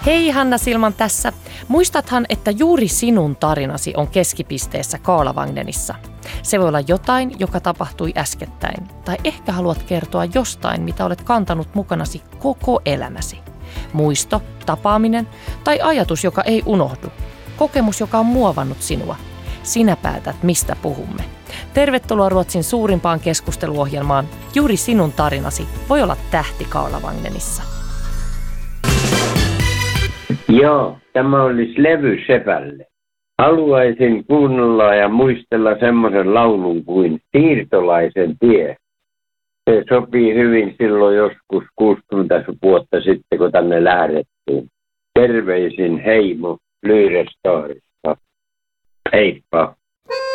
Hei, Hanna Silman tässä. Muistathan, että juuri sinun tarinasi on keskipisteessä Kaalavagnenissa. Se voi olla jotain, joka tapahtui äskettäin. Tai ehkä haluat kertoa jostain, mitä olet kantanut mukanasi koko elämäsi. Muisto, tapaaminen tai ajatus, joka ei unohdu. Kokemus, joka on muovannut sinua. Sinä päätät, mistä puhumme. Tervetuloa Ruotsin suurimpaan keskusteluohjelmaan. Juuri sinun tarinasi voi olla tähti Kaalavagnenissa. Joo, tämä olisi levy Sepälle. Haluaisin kuunnella ja muistella semmoisen laulun kuin Siirtolaisen tie. Se sopii hyvin silloin joskus 60 vuotta sitten, kun tänne lähdettiin. Terveisin Heimo Lyrestorista. Heippa.